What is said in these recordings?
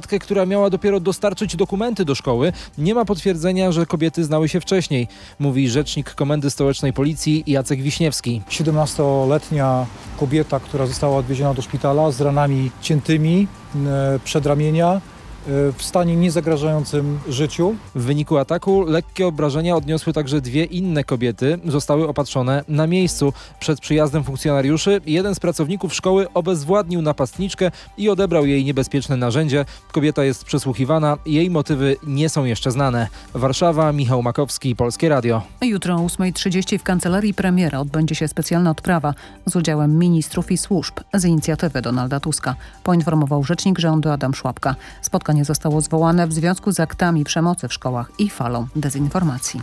gimnastkę, która miała dopiero dostarczyć dokumenty do szkoły. Nie ma potwierdzenia, że kobiety znały się wcześniej, mówi rzecznik Komendy Stołecznej Policji Jacek Wiśniewski. 17-letnia kobieta, która została odwieziona do szpitala z ranami ciętymi przedramienia, w stanie niezagrażającym życiu. W wyniku ataku lekkie obrażenia odniosły także dwie inne kobiety. Zostały opatrzone na miejscu. Przed przyjazdem funkcjonariuszy jeden z pracowników szkoły obezwładnił napastniczkę i odebrał jej niebezpieczne narzędzie. Kobieta jest przesłuchiwana. Jej motywy nie są jeszcze znane. Warszawa, Michał Makowski, Polskie Radio. Jutro o 8:30 w kancelarii premiera odbędzie się specjalna odprawa z udziałem ministrów i służb z inicjatywy Donalda Tuska, poinformował rzecznik rządu Adam Szłapka. Spotkanie zostało zwołane w związku z aktami przemocy w szkołach i falą dezinformacji.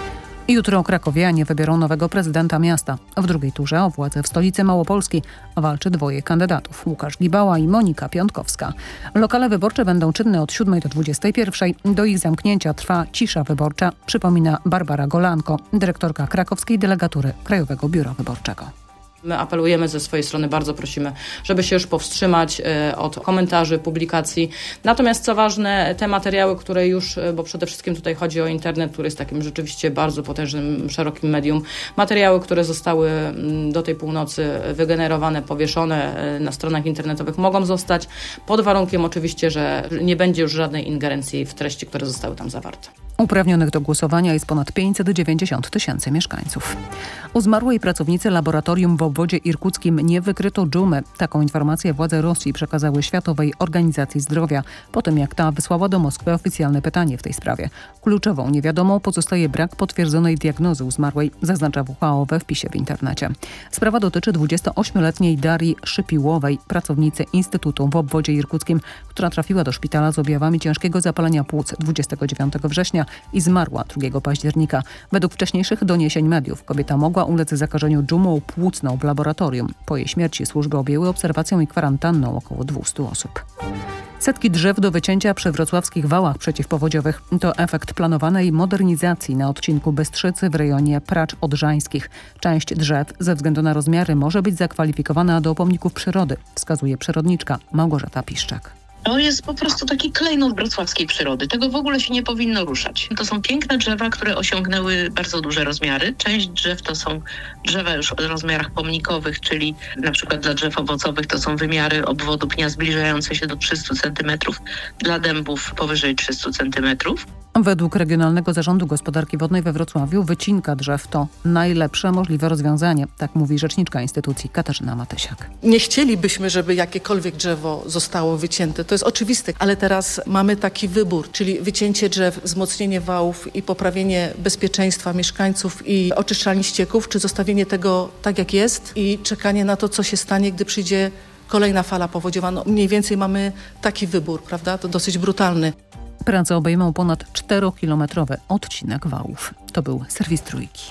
Jutro krakowianie wybiorą nowego prezydenta miasta. W drugiej turze o władzę w stolicy Małopolski walczy dwoje kandydatów, Łukasz Gibała i Monika Piątkowska. Lokale wyborcze będą czynne od 7 do 21. Do ich zamknięcia trwa cisza wyborcza, przypomina Barbara Golanko, dyrektorka krakowskiej delegatury Krajowego Biura Wyborczego. My apelujemy ze swojej strony, bardzo prosimy, żeby się już powstrzymać od komentarzy, publikacji. Natomiast co ważne, te materiały, które już, bo przede wszystkim tutaj chodzi o internet, który jest takim rzeczywiście bardzo potężnym, szerokim medium, materiały, które zostały do tej północy wygenerowane, powieszone na stronach internetowych, mogą zostać pod warunkiem oczywiście, że nie będzie już żadnej ingerencji w treści, które zostały tam zawarte. Uprawnionych do głosowania jest ponad 590 000 mieszkańców. U zmarłej pracownicy laboratorium w obwodzie irkuckim nie wykryto dżumy. Taką informację władze Rosji przekazały Światowej Organizacji Zdrowia, po tym jak ta wysłała do Moskwy oficjalne pytanie w tej sprawie. Kluczową niewiadomą pozostaje brak potwierdzonej diagnozy u zmarłej, zaznacza WHO we wpisie w internecie. Sprawa dotyczy 28-letniej Darii Szypiłowej, pracownicy Instytutu w obwodzie irkuckim, która trafiła do szpitala z objawami ciężkiego zapalenia płuc 29 września i zmarła 2 października. Według wcześniejszych doniesień mediów kobieta mogła ulec zakażeniu dżumą płucną w laboratorium. Po jej śmierci służby objęły obserwacją i kwarantanną około 200 osób. Setki drzew do wycięcia przy wrocławskich wałach przeciwpowodziowych to efekt planowanej modernizacji na odcinku Bystrzycy w rejonie Pracz Odrzańskich. Część drzew ze względu na rozmiary może być zakwalifikowana do pomników przyrody, wskazuje przyrodniczka Małgorzata Piszczak. To jest po prostu taki klejnot wrocławskiej przyrody. Tego w ogóle się nie powinno ruszać. To są piękne drzewa, które osiągnęły bardzo duże rozmiary. Część drzew to są drzewa już o rozmiarach pomnikowych, czyli na przykład dla drzew owocowych to są wymiary obwodu pnia zbliżające się do 300 cm, dla dębów powyżej 300 cm. Według Regionalnego Zarządu Gospodarki Wodnej we Wrocławiu wycinka drzew to najlepsze możliwe rozwiązanie, tak mówi rzeczniczka instytucji Katarzyna Matysiak. Nie chcielibyśmy, żeby jakiekolwiek drzewo zostało wycięte. To jest oczywiste, ale teraz mamy taki wybór, czyli wycięcie drzew, wzmocnienie wałów i poprawienie bezpieczeństwa mieszkańców i oczyszczalni ścieków, czy zostawienie tego tak jak jest i czekanie na to, co się stanie, gdy przyjdzie kolejna fala powodziowa. No, mniej więcej mamy taki wybór, prawda? To dosyć brutalny. Prace obejmą ponad 4-kilometrowy odcinek wałów. To był serwis Trójki.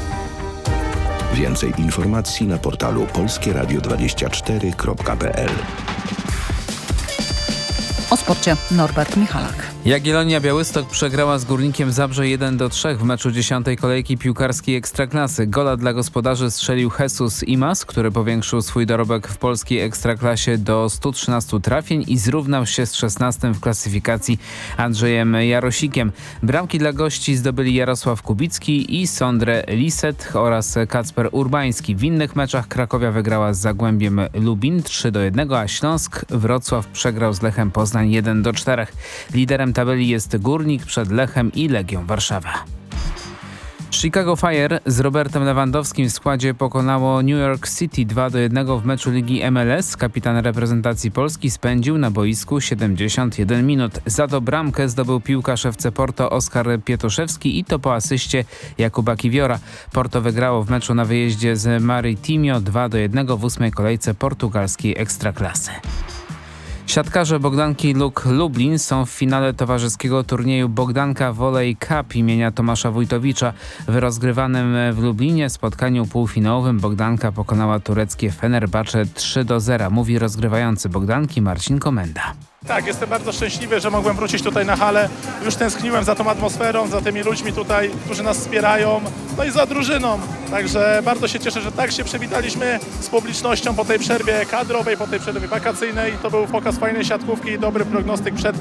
Więcej informacji na portalu polskieradio24.pl. O sporcie Norbert Michalak. Jagiellonia Białystok przegrała z Górnikiem Zabrze 1-3 w meczu 10. kolejki piłkarskiej Ekstraklasy. Gola dla gospodarzy strzelił Jesus Imas, który powiększył swój dorobek w polskiej Ekstraklasie do 113 trafień i zrównał się z 16 w klasyfikacji Andrzejem Jarosikiem. Bramki dla gości zdobyli Jarosław Kubicki i Sondre Liset oraz Kacper Urbański. W innych meczach Krakowia wygrała z Zagłębiem Lubin 3-1, a Śląsk Wrocław przegrał z Lechem Poznań 1-4. Liderem tabeli jest Górnik przed Lechem i Legią Warszawa. Chicago Fire z Robertem Lewandowskim w składzie pokonało New York City 2-1 w meczu Ligi MLS. Kapitan reprezentacji Polski spędził na boisku 71 minut. Za to bramkę zdobył piłkarz FC Porto Oskar Pietoszewski i to po asyście Jakuba Kiwiora. Porto wygrało w meczu na wyjeździe z Maritimio 2-1 w 8. kolejce portugalskiej Ekstraklasy. Siatkarze Bogdanki Luk Lublin są w finale towarzyskiego turnieju Bogdanka Volley Cup imienia Tomasza Wójtowicza. W rozgrywanym w Lublinie spotkaniu półfinałowym Bogdanka pokonała tureckie Fenerbahce 3-0. Mówi rozgrywający Bogdanki Marcin Komenda. Tak, jestem bardzo szczęśliwy, że mogłem wrócić tutaj na halę. Już tęskniłem za tą atmosferą, za tymi ludźmi tutaj, którzy nas wspierają, no i za drużyną. Także bardzo się cieszę, że tak się przywitaliśmy z publicznością po tej przerwie kadrowej, po tej przerwie wakacyjnej. To był pokaz fajnej siatkówki i dobry prognostyk przed